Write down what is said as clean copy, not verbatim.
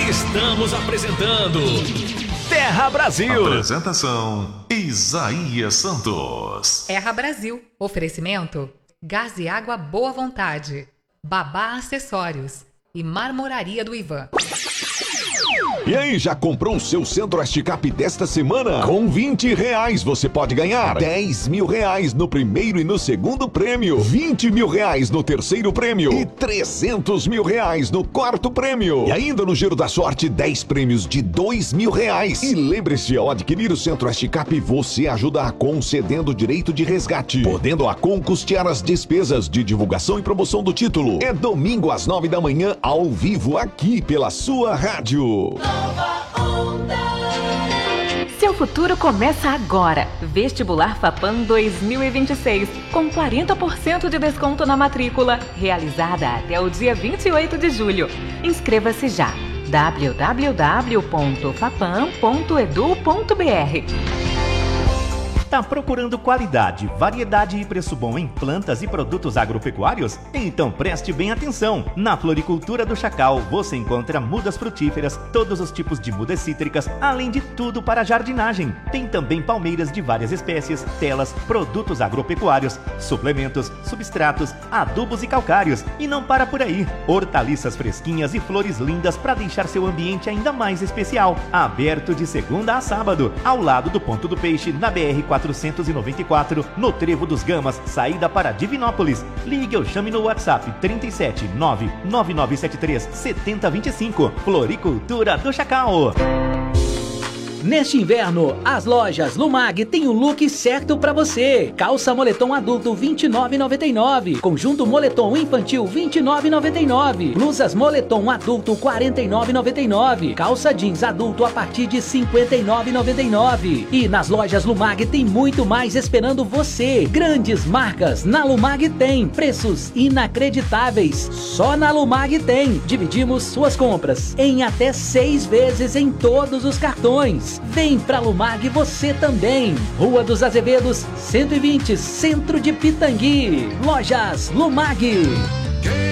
Estamos apresentando Terra Brasil. Apresentação Isaías Santos. Terra Brasil. Oferecimento: Gás e Água Boa Vontade, Babá Acessórios e Marmoraria do Ivan. E aí, já comprou o seu Centro-Oeste Cap desta semana? Com R$20 você pode ganhar R$10.000 no primeiro e no segundo prêmio, R$20.000 no terceiro prêmio e R$300.000 no quarto prêmio. E ainda no Giro da Sorte, 10 prêmios de R$2.000. E lembre-se, ao adquirir o Centro-Oeste Cap, você ajuda a concedendo direito de resgate, podendo a custear as despesas de divulgação e promoção do título. É domingo às 9 da manhã, ao vivo, aqui pela sua rádio. Seu futuro começa agora. Vestibular Fapam 2026, com 40% de desconto na matrícula, realizada até o dia 28 de julho. Inscreva-se já. www.fapam.edu.br. Tá procurando qualidade, variedade e preço bom em plantas e produtos agropecuários? Então preste bem atenção! Na Floricultura do Chacal você encontra mudas frutíferas, todos os tipos de mudas cítricas, além de tudo para jardinagem. Tem também palmeiras de várias espécies, telas, produtos agropecuários, suplementos, substratos, adubos e calcários. E não para por aí! Hortaliças fresquinhas e flores lindas para deixar seu ambiente ainda mais especial. Aberto de segunda a sábado, ao lado do Ponto do Peixe, na BR-494, no Trevo dos Gamas, saída para Divinópolis. Ligue ou chame no WhatsApp 37 99973 7025. Floricultura do Chacal. Neste inverno, as lojas Lumag têm o look certo para você. Calça moletom adulto R$ 29,99. Conjunto moletom infantil R$ 29,99. Blusas moletom adulto R$ 49,99. Calça jeans adulto a partir de R$ 59,99. E nas lojas Lumag tem muito mais esperando você. Grandes marcas na Lumag tem. Preços inacreditáveis. Só na Lumag tem. Dividimos suas compras em até 6 vezes em todos os cartões. Vem pra Lumag você também. Rua dos Azevedos, 120, Centro de Pitangui. Lojas Lumag.